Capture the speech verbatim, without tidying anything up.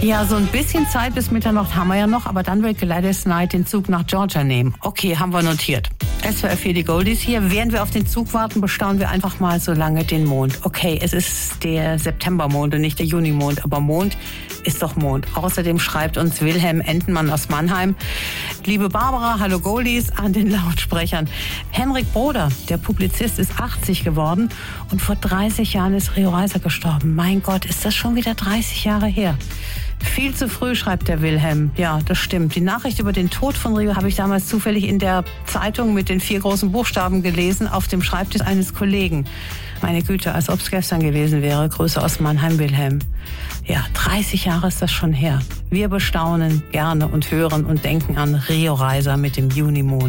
Ja, so ein bisschen Zeit bis Mitternacht haben wir ja noch, aber dann will Gladys Knight den Zug nach Georgia nehmen. Okay, haben wir notiert. S W R vier, die Goldies hier. Während wir auf den Zug warten, bestaunen wir einfach mal so lange den Mond. Okay, es ist der Septembermond und nicht der Junimond, aber Mond ist doch Mond. Außerdem schreibt uns Wilhelm Entenmann aus Mannheim: Liebe Barbara, hallo Goldies an den Lautsprechern. Henrik Broder, der Publizist, ist achtzig geworden und vor dreißig Jahren ist Rio Reiser gestorben. Mein Gott, ist das schon wieder dreißig Jahre her. Viel zu früh, schreibt der Wilhelm. Ja, das stimmt. Die Nachricht über den Tod von Rio habe ich damals zufällig in der Zeitung mit den vier großen Buchstaben gelesen, auf dem Schreibtisch eines Kollegen. Meine Güte, als ob es gestern gewesen wäre. Grüße aus Mannheim, Wilhelm. Ja, dreißig Jahre ist das schon her. Wir bestaunen gerne und hören und denken an Rio Reiser mit dem Junimond.